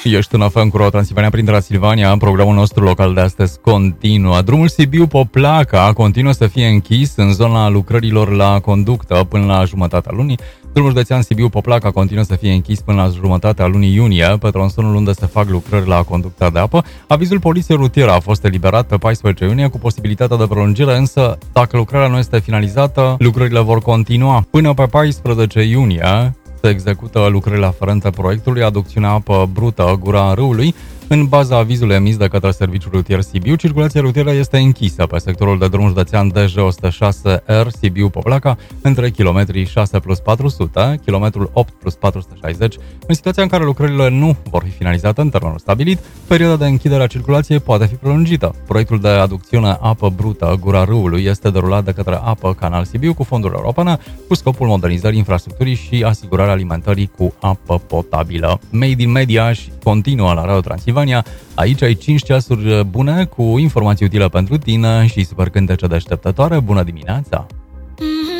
Ești în FM cu Roa Transilvania prin Transilvania. Programul nostru local de astăzi continuă. Drumul Sibiu-Poplaca continuă să fie închis în zona lucrărilor la conductă până la jumătatea lunii. Drumul județean Sibiu-Poplaca continuă să fie închis până la jumătatea lunii iunie, pe tronsonul unde se fac lucrări la conducta de apă. Avizul poliției rutieră a fost eliberat pe 14 iunie cu posibilitatea de prelungire, însă dacă lucrarea nu este finalizată, lucrările vor continua. Până pe 14 iunie se execută lucrările aferente proiectului Aducțiunea apă brută Gura Râului. În baza avizului emis de către Serviciul Rutier Sibiu, circulația rutieră este închisă pe sectorul de drum județean DJ106R Sibiu-Poplaca între kilometrii 6 plus 400, kilometrul 8 plus 460. În situația în care lucrările nu vor fi finalizate în termenul stabilit, perioada de închidere a circulației poate fi prelungită. Proiectul de aducțiune apă brută Gura Râului este derulat de către Apă Canal Sibiu cu fonduri europene cu scopul modernizării infrastructurii și asigurarea alimentării cu apă potabilă. Made in Media și continuă la Radio Transilvania. Aici ai 5 ceasuri bune cu informații utile pentru tine și super cântece deșteptătoare. Bună dimineața!